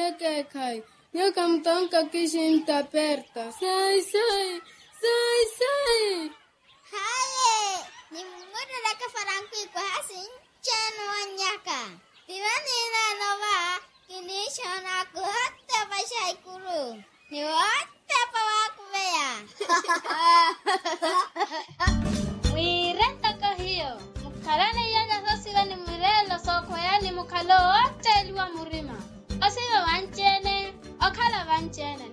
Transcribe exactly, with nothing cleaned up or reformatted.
che kai. Io canton ka kishin ta aperta. Sai sai sai sai. Haye, ni muda da ka faranku ko hasin chan wanyaka. Tirani na nova kini shona ko hatta bashai kuru. Ni hatta pawa ku beya.